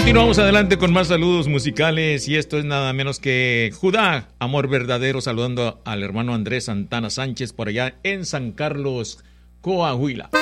Continuamos adelante con más saludos musicales y esto es nada menos que Judá, amor verdadero, saludando al hermano Andrés Santana Sánchez por allá en San Carlos, Coahuila.